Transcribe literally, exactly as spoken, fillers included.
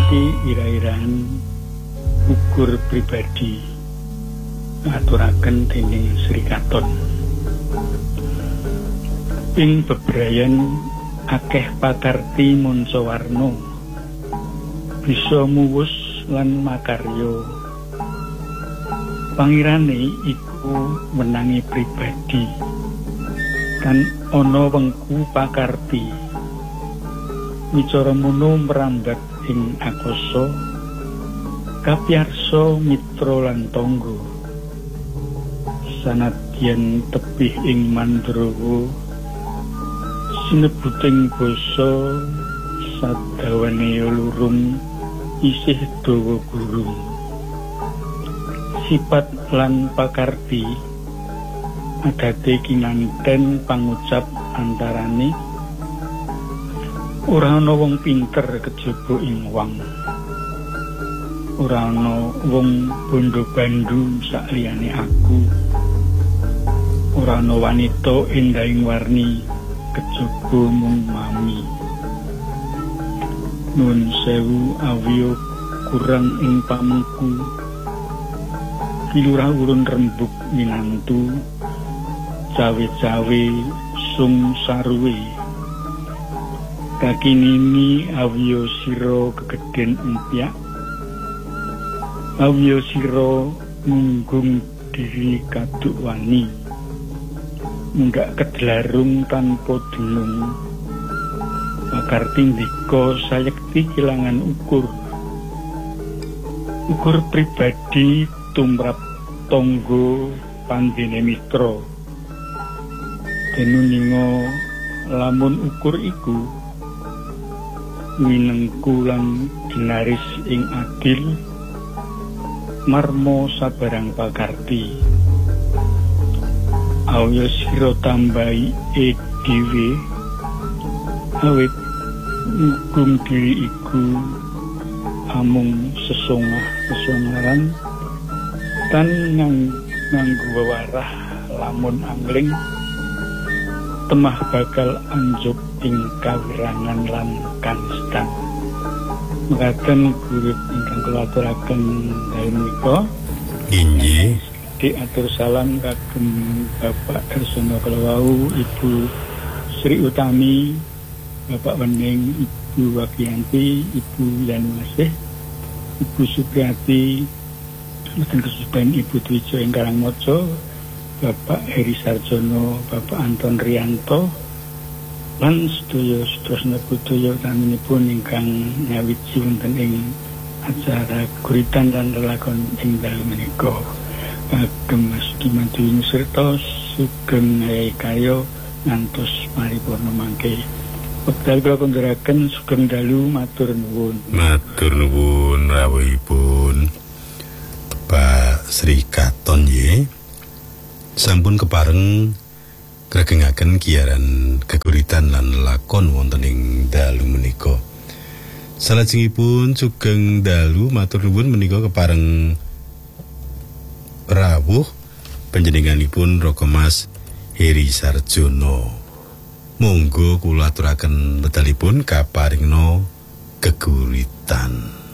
Kanthi ira-iraan ukur pribadi aturaken dening Sri Katon. Ing bebrayan akeh pakarti Munsawarna bisa muwus lan makarya. Pangirane iku menangi pribadi kan ana wengku pakarti. Wicara mono mrambat ing akasa kapyarsa mitra lan tangga. Sanadyan tebih ing Mandrawa sinebuting basa sadawane lurung isih dawa gurung. Sipat lan pakarti adate kinanten pangucap antarane ora ana wong pinter kejaba ing wang. Ora ana wong bondo bandu sakliyane aku. Ora ana wanita endahing warni kejaba mung mami. Nun sewu awiyo kurang ing pamengku. Kilurah urun rembug minantu cawe-cawe sung saruwe. Kakinini awiyo sira kegeden empyak. Awiyo sira munggung diri kaduk wani. Munggak kedlarung tanpa dunung. Pakarti ndika sayekti kilangan ukur. Ukur pribadi tumrap tangga pandene mitra. Denuninga lamun ukur iku minengku lan ginaris ing adil marmo sabarang pakarti. Awya sira tambahi e dhewe awit nggung diri iku amung sesongah-sesongaran tan ngang nganggo wewarah lamun angling temah bakal anjuk ing kawirangan lan kanistan. Mekaten gurip ingkang kula aturaken dalem menika. Inggih. Diatur salam kagem Bapak Ersono Kalawau, Ibu Sri Utami, Bapak Wening, Ibu Wakianti, Ibu Yanuasih, Ibu Supriyati, mboten kesupen Ibu Dwijo ing Karangmaja, Bapak Heri Sarjono, Bapak Anton Rianto, lan sedaya sedaya budaya taminipun ingkang nyawiji wonten ing acara guritan lan lelakon ing dalem menika. Kagem Mas Dewi serta sugeng kayo ngantos paripurna mangke. Wekdal kula konduraken sugeng dalu matur nuwun. Matur nuwun rawuhipun Pak Sri Katon nggih. Sampun kepareng gregengaken giaran geguritan lan lakon wonten ing dalu menika. Salajengipun sugeng dalu matur nuwun menika kepareng rawuh panjenenganipun Raka Mas Heri Sarjono. Monggo kula aturaken medalipun kaparingna geguritan.